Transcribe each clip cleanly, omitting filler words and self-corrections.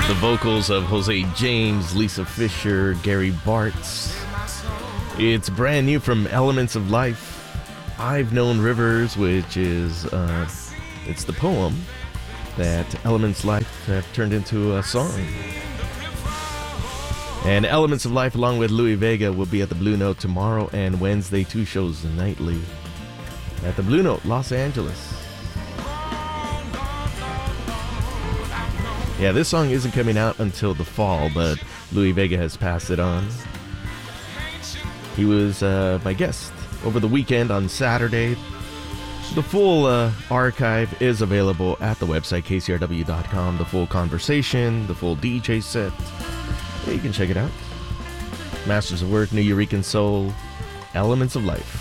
The vocals of Jose James, Lisa Fischer, Gary Bartz. It's brand new from Elements of Life. I've Known Rivers, which is, it's the poem that Elements of Life have turned into a song. And Elements of Life, along with Louis Vega, will be at the Blue Note tomorrow and Wednesday, 2 shows nightly at the Blue Note, Los Angeles. Yeah, this song isn't coming out until the fall, but Louis Vega has passed it on. He was my guest over the weekend on Saturday. The full archive is available at the website, kcrw.com. The full conversation, the full DJ set. Yeah, you can check it out. Masters of Work, New Eurekan Soul, Elements of Life.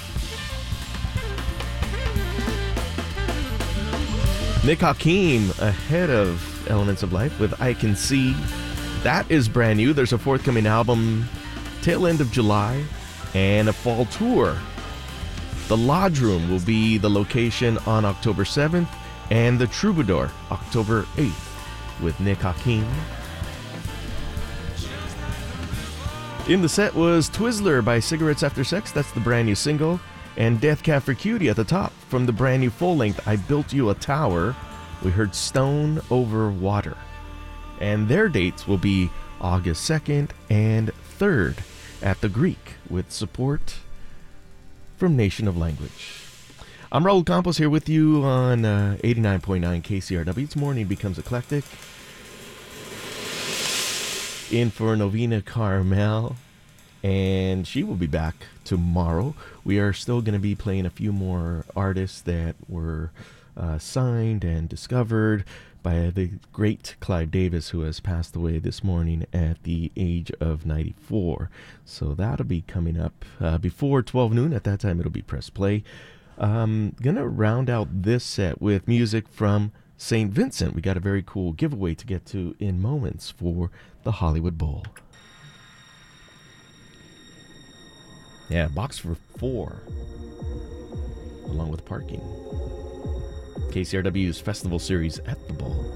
Nick Hakim ahead of Elements of Life with I Can See. That is brand new. There's a forthcoming album tail end of July and a fall tour. The Lodge Room will be the location on October 7th and the Troubadour October 8th with Nick Hakim. In the set was Twizzler by Cigarettes After Sex. That's the brand new single. And Death Cab for Cutie at the top from the brand new full-length I Built You a Tower. We heard Stone Over Water. And their dates will be August 2nd and 3rd at the Greek with support from Nation of Language. I'm Raul Campos here with you on 89.9 KCRW. It's Morning Becomes Eclectic. In for Novena Carmel. And she will be back tomorrow. We are still going to be playing a few more artists that were signed and discovered by the great Clive Davis, who has passed away this morning at the age of 94. So that'll be coming up before 12 noon. At that time, it'll be Press Play. Going to round out this set with music from St. Vincent. We got a very cool giveaway to get to in moments for the Hollywood Bowl. Yeah, box for 4, along with parking. KCRW's Festival Series at the Bowl.